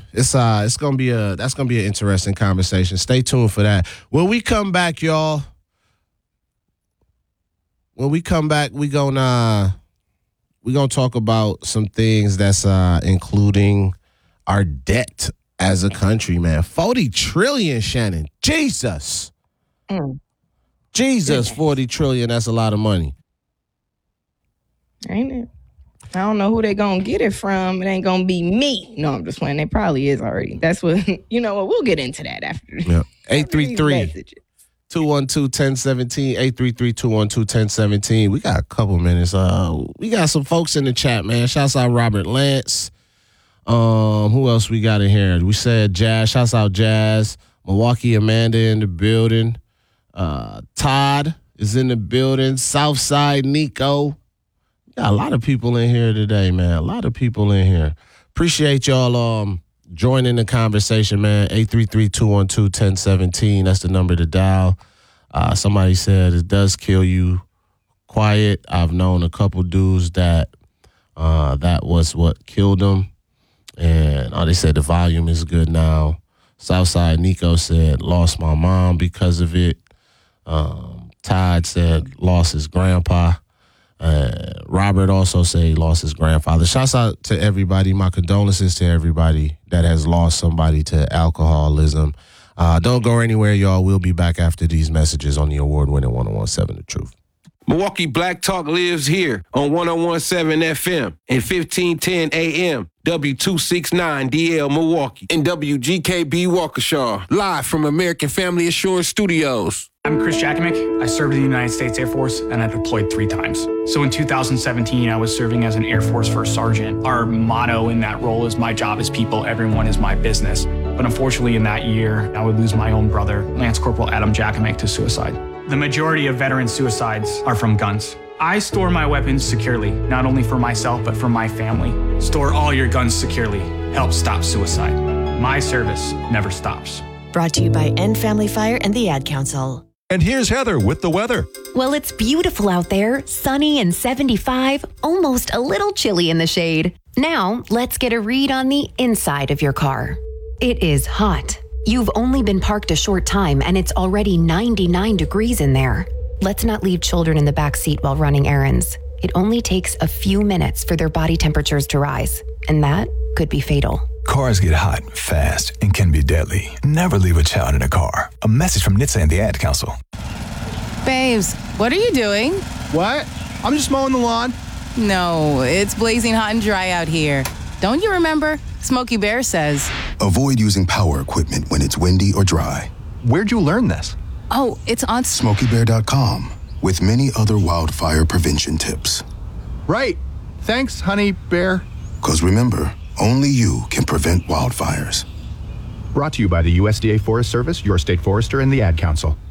It's gonna be an interesting conversation. Stay tuned for that. When we come back, y'all. When we come back, we gonna talk about some things that's including our debt as a country, man. 40 trillion, Shannon. Jesus. Jesus, 40 trillion, that's a lot of money. Ain't it? I don't know who they gonna get it from. It ain't gonna be me. No, I'm just playing. It probably is already. That's what, you know what, we'll get into that after. Yeah. 833-212-1017. 833-212-1017. We got a couple minutes. We got some folks in the chat, man. Shouts out Robert Lance. Who else we got in here? We said Jazz. Shouts out Jazz. Milwaukee Amanda in the building. Todd is in the building. Southside Nico. Got a lot of people in here today, man. A lot of people in here. Appreciate y'all joining the conversation, man. 833-212-1017. That's the number to dial. Somebody said it does kill you quiet. I've known a couple dudes that was what killed them. And they said the volume is good now. Southside Nico said lost my mom because of it. Todd said lost his grandpa. Robert also said he lost his grandfather. Shouts out to everybody. My condolences to everybody that has lost somebody to alcoholism. Don't go anywhere, y'all. We'll be back after these messages on the award-winning 101.7 The Truth. Milwaukee Black Talk lives here on 101.7 FM and 1510 AM. W269DL Milwaukee and WGKB Waukesha, live from American Family Assurance Studios. I'm Chris Jakimick. I served in the United States Air Force and I deployed 3 times. So in 2017, I was serving as an Air Force First Sergeant. Our motto in that role is my job is people, everyone is my business. But unfortunately in that year, I would lose my own brother, Lance Corporal Adam Jakimick, to suicide. The majority of veteran suicides are from guns. I store my weapons securely, not only for myself, but for my family. Store all your guns securely. Help stop suicide. My service never stops. Brought to you by End Family Fire and the Ad Council. And here's Heather with the weather. Well, it's beautiful out there, sunny and 75, almost a little chilly in the shade. Now, let's get a read on the inside of your car. It is hot. You've only been parked a short time and it's already 99 degrees in there. Let's not leave children in the back seat while running errands. It only takes a few minutes for their body temperatures to rise, and that could be fatal. Cars get hot, fast, and can be deadly. Never leave a child in a car. A message from NHTSA and the Ad Council. Babes, what are you doing? What? I'm just mowing the lawn. No, it's blazing hot and dry out here. Don't you remember? Smokey Bear says, avoid using power equipment when it's windy or dry. Where'd you learn this? Oh, it's on SmokeyBear.com with many other wildfire prevention tips. Right. Thanks, honey bear. Because remember, only you can prevent wildfires. Brought to you by the USDA Forest Service, your state forester, and the Ad Council.